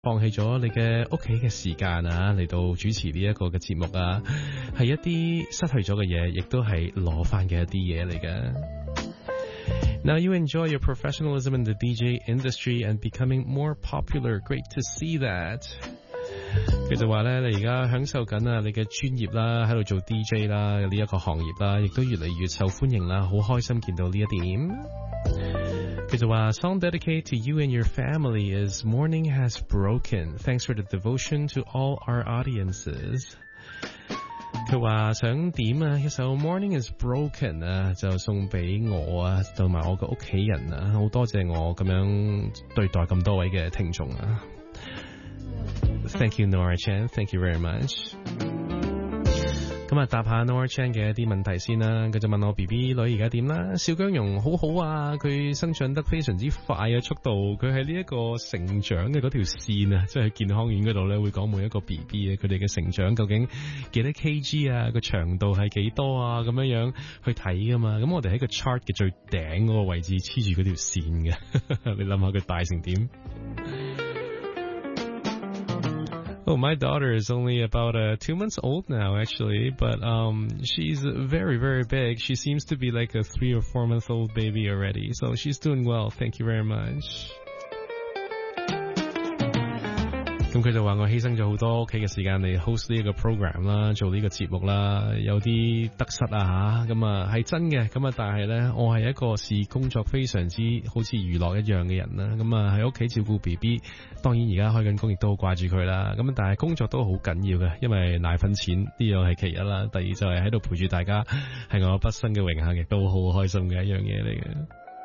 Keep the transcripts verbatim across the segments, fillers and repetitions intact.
放棄咗你嘅屋企嘅時間啊，嚟到主持呢一個嘅節目啊，係一啲失去咗嘅嘢，亦都係攞翻嘅一啲嘢嚟嘅。Now you enjoy your professionalism in the D J industry and becoming more popular. Great to see that. 佢就話咧，你而家享受緊啊，你嘅專業啦，喺度做 D J 啦，呢一個行業啦，亦都越嚟越受歡迎啦，好開心見到呢一點。佢就話 Song dedicated to you and your family is Morning Has Broken. Thanks for the devotion to all our audiences. 佢話想點啊一首 Morning Is Broken 啊，就送俾我啊，同埋我嘅屋企人啊，好多謝我咁樣對待咁多位嘅聽眾啊。Thank you Nora Chan, thank you very much. 咁啊，答下 Nora Chan 嘅一啲問題先啦。佢就問我 B B 女而家點啦？小姜蓉好好啊，佢生長得非常之快嘅速度，佢喺呢一個成長嘅嗰條線啊，即係喺健康院嗰度咧會講每一個 B B 啊，佢哋嘅成長究竟幾多 kg 啊，個長度係幾多啊，咁樣樣去睇噶嘛。咁我哋喺個 chart 嘅最頂嗰個位置黐住嗰條線嘅，你諗下佢大成點？Oh, my daughter is only about uh, two months old now, actually, but um, she's very, very big. She seems to be like a three or four month old baby already, so she's doing well. Thank you very much. 咁佢就話我犧牲咗好多屋企嘅時間嚟 host 呢一個 program 啦，做呢個節目啦，有啲得失啊吓，咁啊係真嘅，咁啊但係咧我係一個視工作非常之好似娛樂一樣嘅人啦，咁啊喺屋企照顧 B B， 當然而家開緊工亦都好掛住佢啦，咁但係工作都好緊要嘅，因為奶粉錢呢樣係其一啦，第二就係喺度陪住大家，係我畢生嘅榮幸，亦都好開心嘅一樣嘢嚟嘅。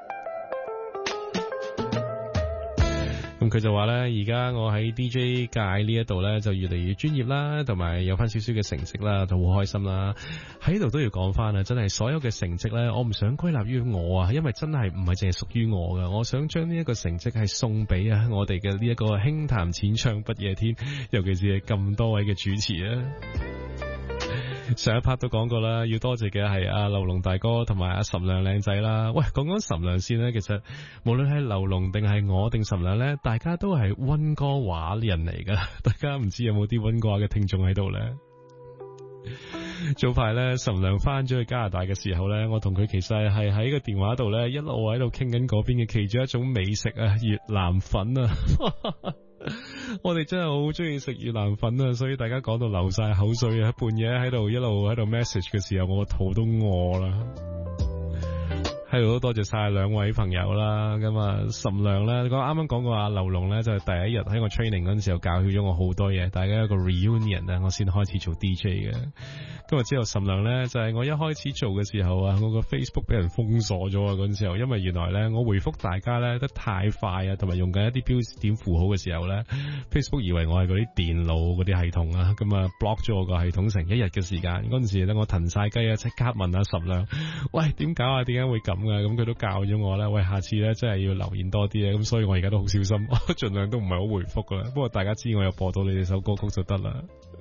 咁佢就話咧，而家我喺 D J 界呢一度咧就越嚟越專業啦，同埋有翻少少嘅成績啦，就好開心啦。喺度都要講翻啊，真係所有嘅成績咧，我唔想歸納於我啊，因為真係唔係淨係屬於我噶，我想將呢一個成績係送俾啊我哋嘅呢一個輕談淺唱不夜天，尤其是係咁多位嘅主持啊。上一 part 都講過啦，要多謝嘅係阿劉龍大哥同埋阿岑亮靚仔啦。喂，講講岑亮先咧，其實無論係劉龍定係我定岑亮咧，大家都係溫哥華人嚟噶。大家唔知有冇啲溫哥華嘅聽眾喺度咧？早排咧，岑亮翻咗去加拿大嘅時候咧，我同佢其實係喺個電話度咧，一路喺度傾緊嗰邊嘅其中一種美食啊，越南粉啊。我哋真係好中意食越南粉啊，所以大家講到流晒口水啊，半夜喺度一路喺度 message 嘅時候，我個肚都餓啦。喺度都多謝晒兩位朋友啦，咁啊岑亮咧，啱啱講過阿劉龍咧，就係第一日喺我 training 嗰陣時候教曉咗我好多嘢，大家一個 reunion 啊，我先開始做 D J 嘅。今日之後岑亮咧就係我一開始做嘅時候啊，我個 Facebook 俾人封鎖咗啊，嗰陣時候，因為原來咧我回覆大家咧得太快啊，同埋用緊一啲標點符號嘅時候咧 ，Facebook 以為我係嗰啲電腦嗰啲系統啊，咁啊 block 咗我個系統成一日嘅時間。嗰陣時咧我騰晒雞啊，即刻問阿岑亮，喂，點搞啊？點解會咁？咁佢都教咗我咧，喂，下次咧真係要留言多啲咧，咁所以我而家都好小心，我盡量都唔係好回覆噶啦。不過大家知我有播到你哋首歌曲就得啦。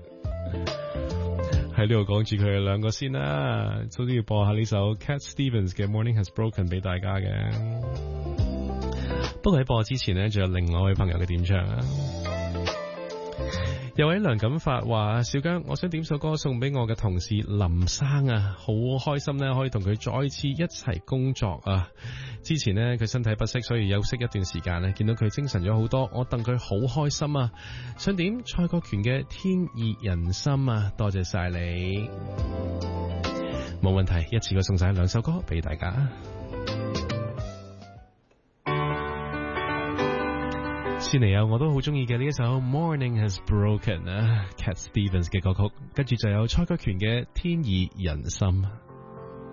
喺呢度講住佢哋兩個先啦，都要播下呢首 Cat Stevens 嘅 Morning Has Broken 俾大家嘅。不過喺播之前呢，仲有另外一位朋友嘅點唱啊。有位梁錦發話：小姜，我想點首歌送俾我嘅同事林生啊，好開心呢，可以同佢再次一齊工作啊！之前呢，佢身體不適，所以休息一段時間呢，見到佢精神咗好多，我戥佢好開心啊！想點蔡國權嘅天意人心啊，多謝晒你，冇問題，一次過送晒兩首歌俾大家。先嚟有我都好中意嘅呢一首 Morning Has Broken 啊 Cat Stevens 嘅歌曲，跟住就有蔡國權嘅天意人心。